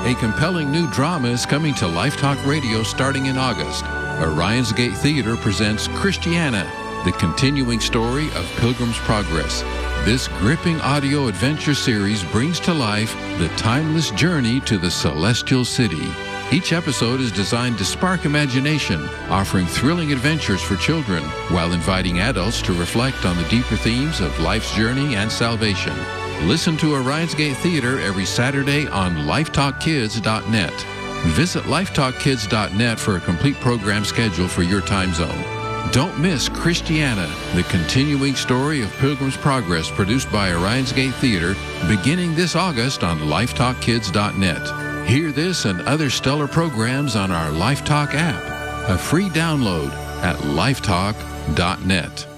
A compelling new drama is coming to Lifetalk Radio starting in August. Orion's Gate Theater presents Christiana, the continuing story of Pilgrim's Progress. This gripping audio adventure series brings to life the timeless journey to the celestial city. Each episode is designed to spark imagination, offering thrilling adventures for children, while inviting adults to reflect on the deeper themes of life's journey and salvation. Listen to Orion's Gate Theater every Saturday on lifetalkkids.net. Visit lifetalkkids.net for a complete program schedule for your time zone. Don't miss Christiana, the continuing story of Pilgrim's Progress, produced by Orion's Gate Theater, beginning this August on lifetalkkids.net. Hear this and other stellar programs on our Lifetalk app, a free download at lifetalk.net.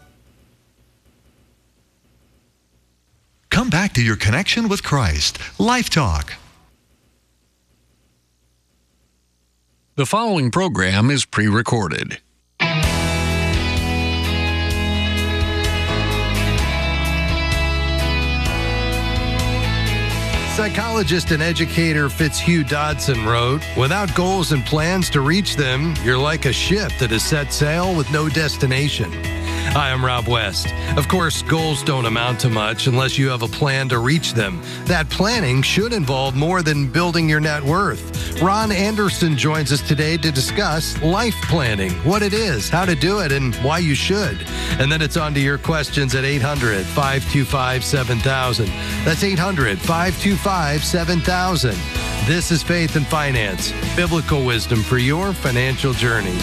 Come back to your connection with Christ. Lifetalk. The following program is pre-recorded. Psychologist and educator Fitzhugh Dodson wrote, "Without goals and plans to reach them, you're like a ship that has set sail with no destination." Hi, I'm Rob West. Of course, goals don't amount to much unless you have a plan to reach them. That planning should involve more than building your net worth. Ron Anderson joins us today to discuss life planning, what it is, how to do it, and why you should. And then it's on to your questions at 800-525-7000. That's 800-525-7000. This is Faith and Finance, biblical wisdom for your financial journey.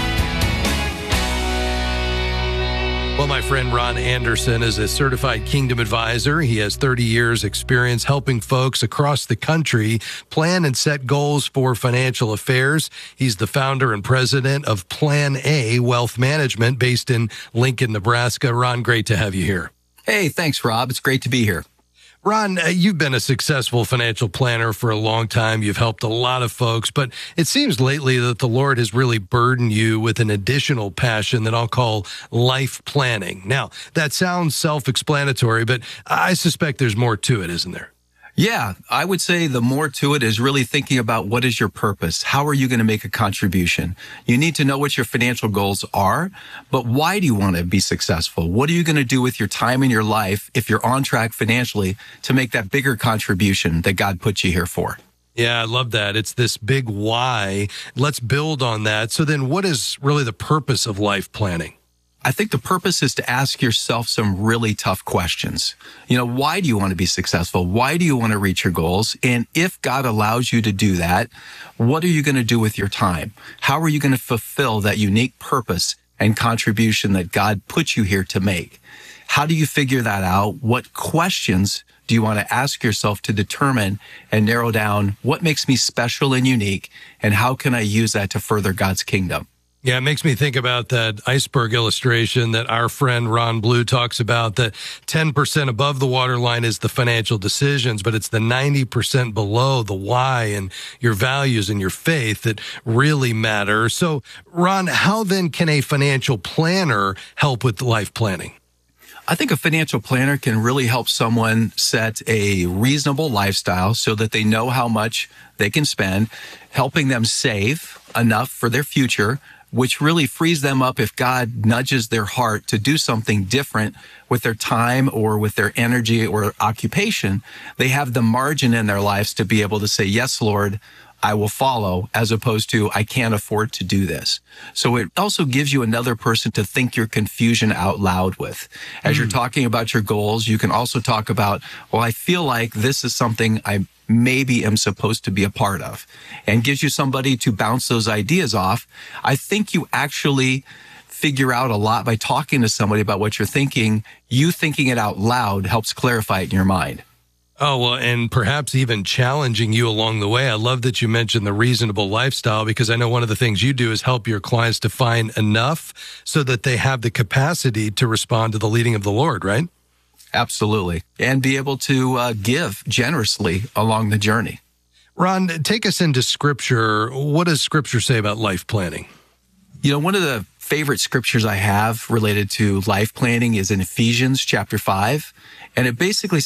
Well, my friend Ron Anderson is a certified Kingdom advisor. He has 30 years experience helping folks across the country plan and set goals for financial affairs. He's the founder and president of Plan A Wealth Management based in Lincoln, Nebraska. Ron, great to have you here. Hey, thanks, Rob. It's great to be here. Ron, you've been a successful financial planner for a long time. You've helped a lot of folks, but it seems lately that the Lord has really burdened you with an additional passion that I'll call life planning. Now, that sounds self-explanatory, but I suspect there's more to it, isn't there? Yeah, I would say the more to it is really thinking about what is your purpose? How are you going to make a contribution? You need to know what your financial goals are, but why do you want to be successful? What are you going to do with your time in your life if you're on track financially to make that bigger contribution that God put you here for? Yeah, I love that. It's this big why. Let's build on that. So then what is really the purpose of life planning? I think the purpose is to ask yourself some really tough questions. You know, why do you want to be successful? Why do you want to reach your goals? And if God allows you to do that, what are you going to do with your time? How are you going to fulfill that unique purpose and contribution that God put you here to make? How do you figure that out? What questions do you want to ask yourself to determine and narrow down what makes me special and unique, and how can I use that to further God's kingdom? Yeah, it makes me think about that iceberg illustration that our friend Ron Blue talks about, that 10% above the waterline is the financial decisions, but it's the 90% below, the why and your values and your faith, that really matter. So, Ron, how then can a financial planner help with life planning? I think a financial planner can really help someone set a reasonable lifestyle so that they know how much they can spend, helping them save enough for their future, which really frees them up if God nudges their heart to do something different with their time or with their energy or occupation. They have the margin in their lives to be able to say, yes, Lord, I will follow, as opposed to, I can't afford to do this. So it also gives you another person to think your confusion out loud with. As you're talking about your goals, you can also talk about, well, I feel like this is something I maybe am supposed to be a part of, and gives you somebody to bounce those ideas off. I think you actually figure out a lot by talking to somebody about what you're thinking. You thinking it out loud helps clarify it in your mind. Oh, well, and perhaps even challenging you along the way. I love that you mentioned the reasonable lifestyle, because I know one of the things you do is help your clients to find enough so that they have the capacity to respond to the leading of the Lord, right? Absolutely. And be able to give generously along the journey. Ron, take us into Scripture. What does Scripture say about life planning? You know, one of the favorite scriptures I have related to life planning is in Ephesians chapter 5. And it basically says,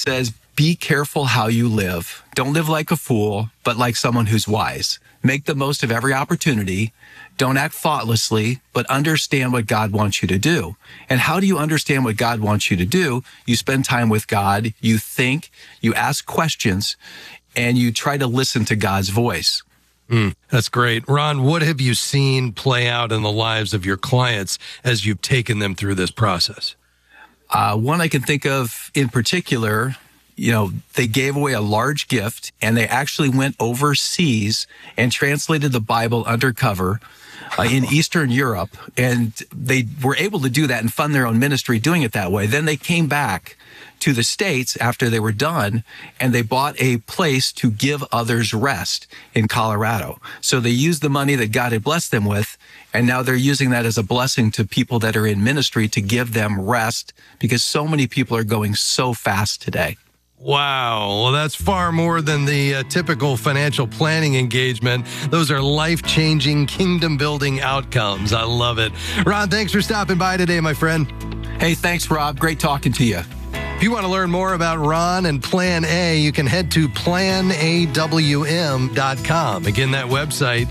Be careful how you live. Don't live like a fool, but like someone who's wise. Make the most of every opportunity. Don't act thoughtlessly, but understand what God wants you to do. And how do you understand what God wants you to do? You spend time with God, you think, you ask questions, and you try to listen to God's voice. That's great. Ron, what have you seen play out in the lives of your clients as you've taken them through this process? One I can think of in particular, they gave away a large gift, and they actually went overseas and translated the Bible undercover in Eastern Europe. And they were able to do that and fund their own ministry doing it that way. Then they came back to the States after they were done, and they bought a place to give others rest in Colorado. So they used the money that God had blessed them with, and now they're using that as a blessing to people that are in ministry to give them rest, because so many people are going so fast today. Wow. Well, that's far more than the typical financial planning engagement. Those are life-changing, kingdom-building outcomes. I love it. Ron, thanks for stopping by today, my friend. Hey, thanks, Rob. Great talking to you. If you want to learn more about Ron and Plan A, you can head to planawm.com. Again, that website,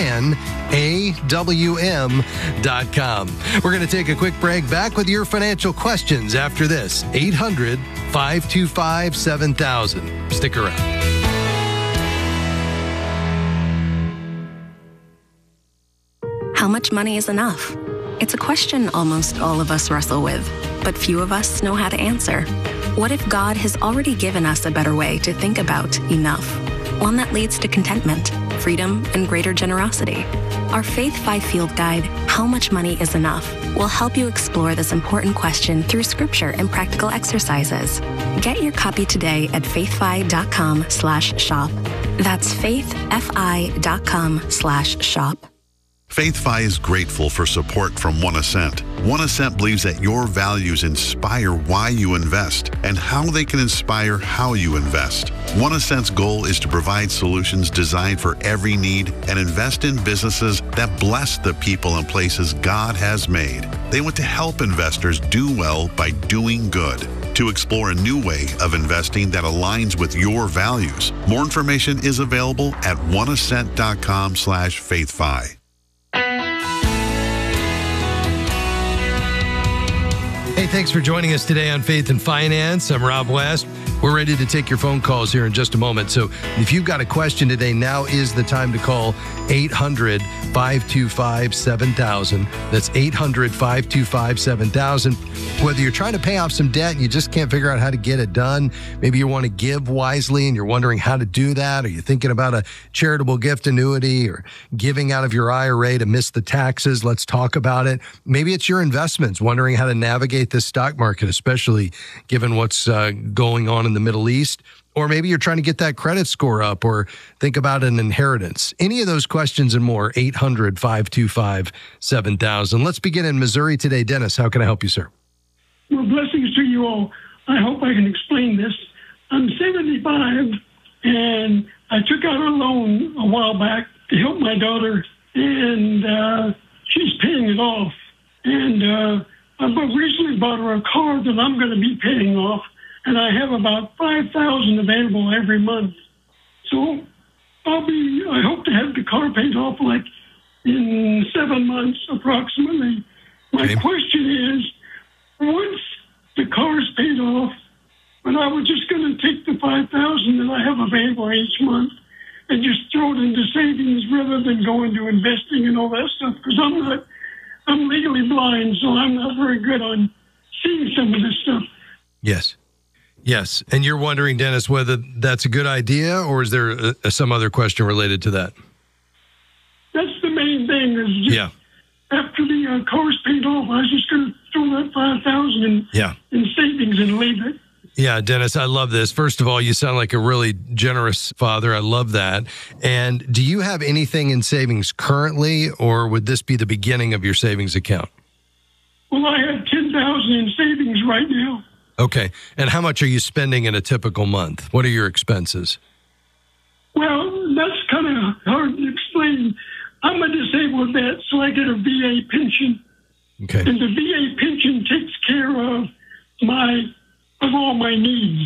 planawm.com. We're going to take a quick break. Back with your financial questions after this. 800-525-7000. Stick around. How much money is enough? It's a question almost all of us wrestle with, but few of us know how to answer. What if God has already given us a better way to think about enough? One that leads to contentment, freedom, and greater generosity. Our Faith 5-Field Guide, How Much Money is Enough, will help you explore this important question through scripture and practical exercises. Get your copy today at faithfi.com/shop. That's faithfi.com/shop. FaithFi is grateful for support from One Ascent. One Ascent believes that your values inspire why you invest and how they can inspire how you invest. One Ascent's goal is to provide solutions designed for every need and invest in businesses that bless the people and places God has made. They want to help investors do well by doing good. To explore a new way of investing that aligns with your values, more information is available at oneascent.com/faithfi. Hey, thanks for joining us today on Faith and Finance. I'm Rob West. We're ready to take your phone calls here in just a moment. So if you've got a question today, now is the time to call 800-525-7000. That's 800-525-7000. Whether you're trying to pay off some debt and you just can't figure out how to get it done, maybe you want to give wisely and you're wondering how to do that, or you're thinking about a charitable gift annuity or giving out of your IRA to miss the taxes, let's talk about it. Maybe it's your investments, wondering how to navigate this stock market, especially given what's going on in the Middle East. Or maybe you're trying to get that credit score up or think about an inheritance. Any of those questions and more, 800-525-7000. Let's begin in Missouri today. Dennis, how can I help you, sir? Well, blessings to you all. I hope I can explain this. I'm 75, and I took out a loan a while back to help my daughter, and she's paying it off. And I recently bought her a car that I'm going to be paying off, and I have about $5,000 available every month. So I hope to have the car paid off like in 7 months approximately. My question is, once the car's paid off, but I was just going to take the $5,000 that I have available each month and just throw it into savings rather than go into investing and all that stuff, because I'm legally blind, so I'm not very good on seeing some of this stuff. Yes. And you're wondering, Dennis, whether that's a good idea, or is there some other question related to that? That's the main thing. Is just after the car's paid off, I was just going to throw that $5,000 in savings and leave it. Yeah, Dennis, I love this. First of all, you sound like a really generous father. I love that. And do you have anything in savings currently, or would this be the beginning of your savings account? Well, I have $10,000 in savings right now. Okay. And how much are you spending in a typical month? What are your expenses? Well, that's kind of hard to explain. I'm a disabled vet, so I get a VA pension. Okay. And the VA pension takes care of all my needs.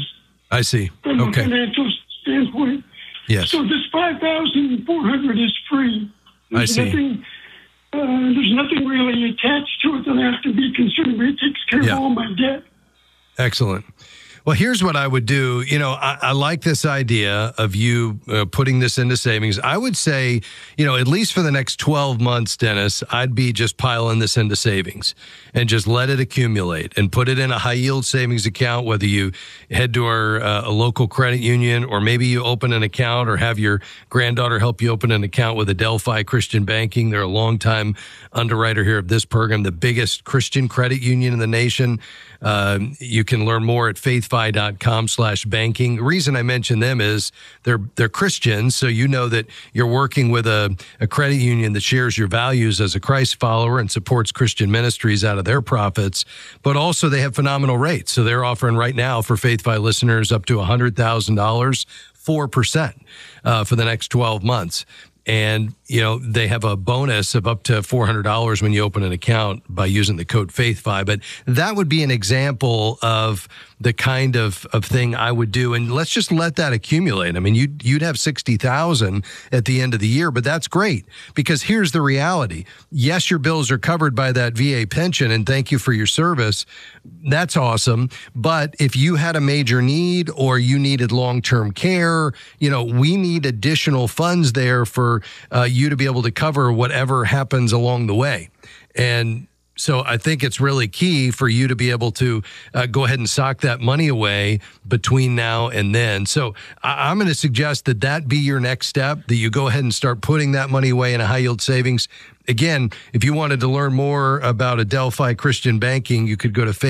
I see. From Okay. a financial standpoint. Yes. So this $5,400 is free. I see. There's nothing really attached to it that I have to be concerned with. It takes care Yeah. of all my debt. Excellent. Well, here's what I would do. I like this idea of you putting this into savings. I would say, at least for the next 12 months, Dennis, I'd be just piling this into savings and just let it accumulate and put it in a high yield savings account, whether you head to a local credit union or maybe you open an account or have your granddaughter help you open an account with Adelphi Christian Banking. They're a longtime underwriter here of this program, the biggest Christian credit union in the nation. You can learn more at faithfi.com/banking. The reason I mention them is they're Christians, so you know that you're working with a credit union that shares your values as a Christ follower and supports Christian ministries out of their profits, but also they have phenomenal rates. So they're offering right now for FaithFi listeners up to $100,000, 4% for the next 12 months. And, they have a bonus of up to $400 when you open an account by using the code FaithFi. But that would be an example of the kind of thing I would do. And let's just let that accumulate. I mean, you'd have $60,000 at the end of the year, but that's great because here's the reality. Yes, your bills are covered by that VA pension, and thank you for your service. That's awesome. But if you had a major need or you needed long-term care, we need additional funds there for you to be able to cover whatever happens along the way. And so I think it's really key for you to be able to go ahead and sock that money away between now and then. So I'm going to suggest that be your next step, that you go ahead and start putting that money away in a high yield savings. Again, if you wanted to learn more about Adelphi Christian Banking, you could go to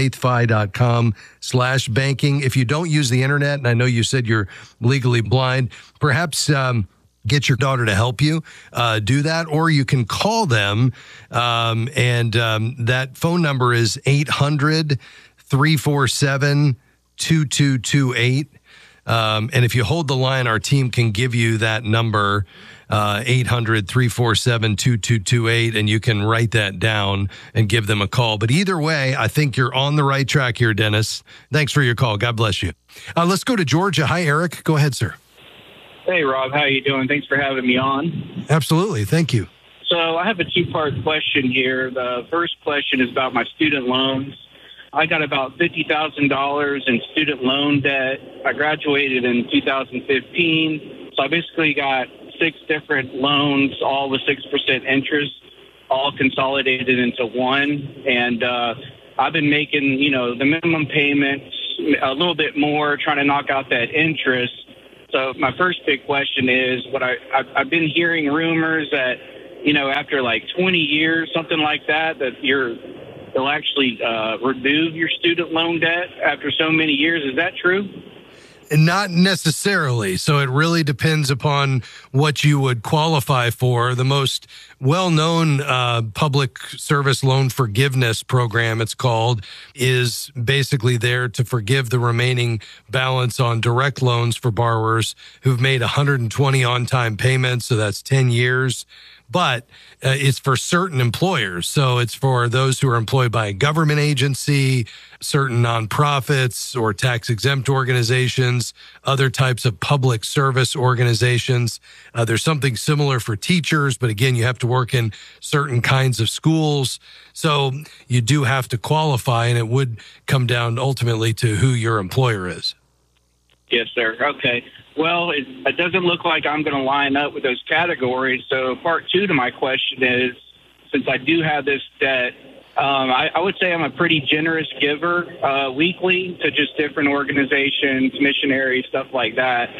faithfi.com/banking. If you don't use the internet, and I know you said you're legally blind, perhaps get your daughter to help you do that, or you can call them, and that phone number is 800-347-2228. And if you hold the line, our team can give you that number, 800-347-2228, and you can write that down and give them a call. But either way, I think you're on the right track here, Dennis. Thanks for your call. God bless you. Let's go to Georgia. Hi, Eric. Go ahead, sir. Hey, Rob. How you doing? Thanks for having me on. Absolutely. Thank you. So I have a two-part question here. The first question is about my student loans. I got about $50,000 in student loan debt. I graduated in 2015. So I basically got 6 different loans, all with 6% interest, all consolidated into one. And I've been making, the minimum payments a little bit more, trying to knock out that interest. So my first big question is, I've been hearing rumors that, after like 20 years, something like that they'll actually remove your student loan debt after so many years. Is that true? Not necessarily. So it really depends upon what you would qualify for. The most well-known public service loan forgiveness program, it's called, is basically there to forgive the remaining balance on direct loans for borrowers who've made 120 on-time payments. So that's 10 years. But it's for certain employers. So it's for those who are employed by a government agency, certain nonprofits or tax-exempt organizations, other types of public service organizations. There's something similar for teachers, but again, you have to work in certain kinds of schools. So you do have to qualify, and it would come down ultimately to who your employer is. Yes, sir. Okay. Well, it doesn't look like I'm going to line up with those categories. So part 2 to my question is, since I do have this debt, I would say I'm a pretty generous giver weekly to just different organizations, missionaries, stuff like that.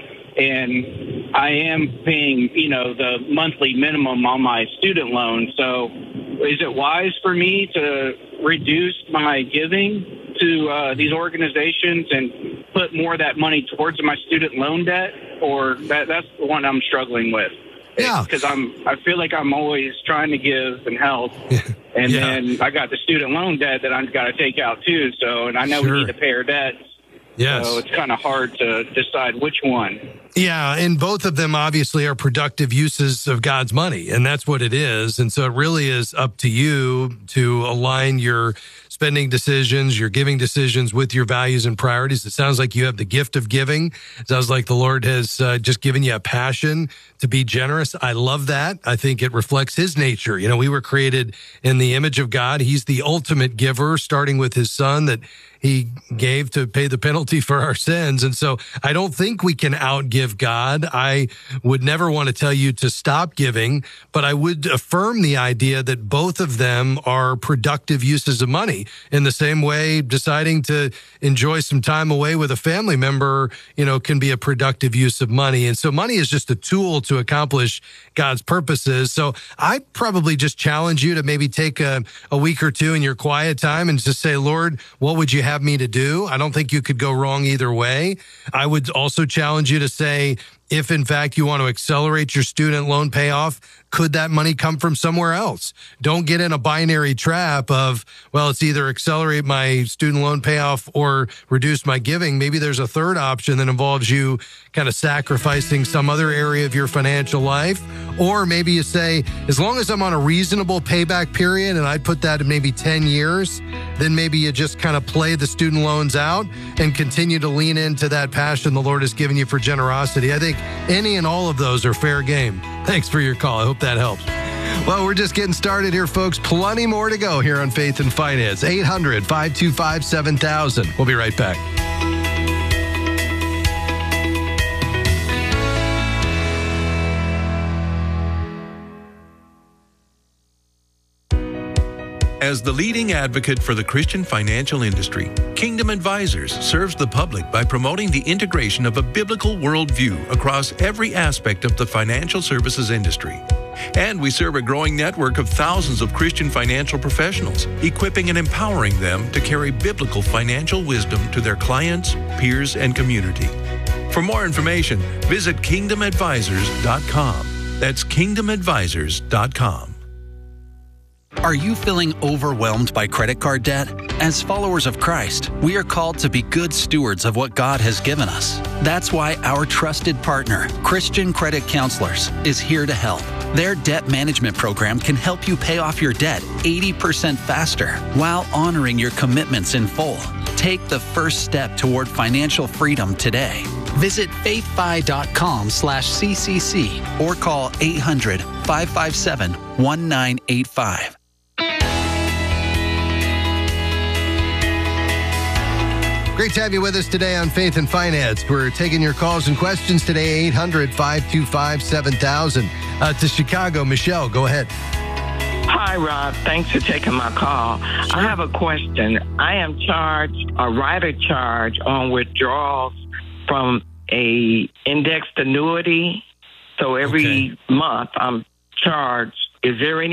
And I am paying, the monthly minimum on my student loan. So is it wise for me to reduce my giving to these organizations and put more of that money towards my student loan debt? Or that's the one I'm struggling with. Yeah. Because I feel like I'm always trying to give and help. And then I got the student loan debt that I've got to take out too. So, and I know we need to pay our debts. Yes. So it's kind of hard to decide which one. Yeah, and both of them obviously are productive uses of God's money, and that's what it is. And so it really is up to you to align your spending decisions, your giving decisions with your values and priorities. It sounds like you have the gift of giving. It sounds like the Lord has just given you a passion to be generous. I love that. I think it reflects his nature. You know, we were created in the image of God. He's the ultimate giver, starting with his son that he gave to pay the penalty for our sins. And so I don't think we can outgive God. I would never want to tell you to stop giving, but I would affirm the idea that both of them are productive uses of money. In the same way, deciding to enjoy some time away with a family member, you know, can be a productive use of money. And so money is just a tool to accomplish God's purposes. So I probably just challenge you to maybe take a week or two in your quiet time and just say, Lord, what would you have me to do? I don't think you could go wrong either way. I would also challenge you to say, if in fact you want to accelerate your student loan payoff, could that money come from somewhere else? Don't get in a binary trap of, well, it's either accelerate my student loan payoff or reduce my giving. Maybe there's a third option that involves you kind of sacrificing some other area of your financial life. Or maybe you say, as long as I'm on a reasonable payback period, and I'd put that at maybe 10 years, then maybe you just kind of play the student loans out and continue to lean into that passion the Lord has given you for generosity. I think any and all of those are fair game. Thanks for your call. I hope that helps. Well, we're just getting started here, folks. Plenty more to go here on Faith and Finance. 800-525-7000. We'll be right back. As the leading advocate for the Christian financial industry, Kingdom Advisors serves the public by promoting the integration of a biblical worldview across every aspect of the financial services industry. And we serve a growing network of thousands of Christian financial professionals, equipping and empowering them to carry biblical financial wisdom to their clients, peers, and community. For more information, visit kingdomadvisors.com. That's kingdomadvisors.com. Are you feeling overwhelmed by credit card debt? As followers of Christ, we are called to be good stewards of what God has given us. That's why our trusted partner, Christian Credit Counselors, is here to help. Their debt management program can help you pay off your debt 80% faster while honoring your commitments in full. Take the first step toward financial freedom today. Visit faithfi.com/CCC or call 800-557-1985. Great to have you with us today on Faith and Finance. We're taking your calls and questions today, 800-525-7000. To Chicago, Michelle, go ahead. Hi, Rob. Thanks for taking my call. Sure. I have a question. I am charged a rider charge on withdrawals from a indexed annuity. So every month I'm charged. Is there any